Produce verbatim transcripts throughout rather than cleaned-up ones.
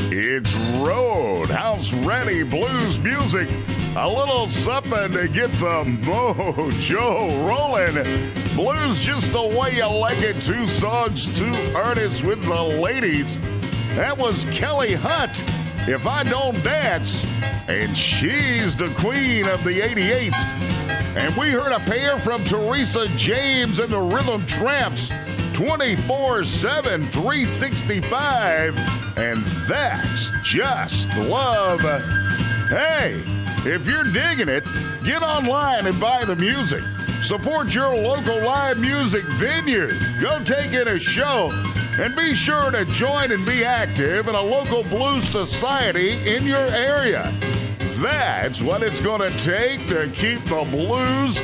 It's Roadhouse Ready Blues Music. A little something to get the mojo rolling. Blues just the way you like it. Two songs, two artists with the ladies. That was Kelly Hunt, If I Don't Dance. And she's the queen of the eighty-eights. And we heard a pair from Teresa James and the Rhythm Tramps. twenty-four seven, three sixty-five. And that's just love. Hey, if you're digging it, get online and buy the music. Support your local live music venue. Go take in a show. And be sure to join and be active in a local blues society in your area. That's what it's going to take to keep the blues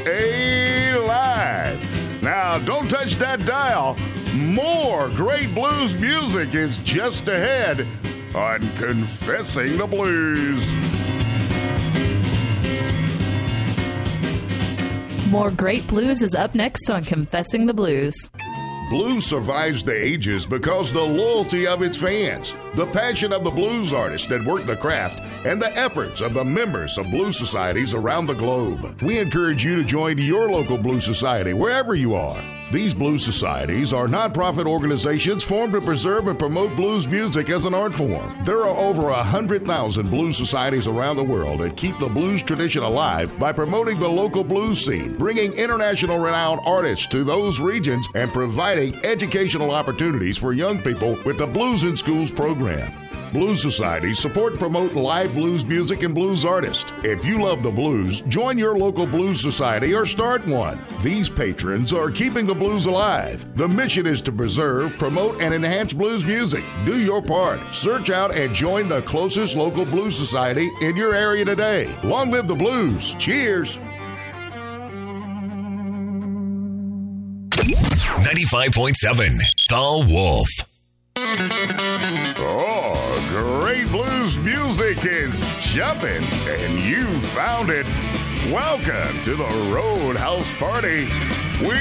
alive. Now, don't touch that dial. More great blues music is just ahead on Confessing the Blues. More great blues is up next on Confessing the Blues. Blues survives the ages because of the loyalty of its fans, the passion of the blues artists that work the craft, and the efforts of the members of blues societies around the globe. We encourage you to join your local blues society wherever you are. These blues societies are nonprofit organizations formed to preserve and promote blues music as an art form. There are over one hundred thousand blues societies around the world that keep the blues tradition alive by promoting the local blues scene, bringing international renowned artists to those regions, and providing educational opportunities for young people with the Blues in Schools program. Blues societies support and promote live blues music and blues artists. If you love the blues, join your local blues society or start one. These patrons are keeping the blues alive. The mission is to preserve, promote, and enhance blues music. Do your part. Search out and join the closest local blues society in your area today. Long live the blues. Cheers. ninety-five point seven, The Wolf. Oh, great blues music is jumping, and you found it. Welcome to the Roadhouse Party. We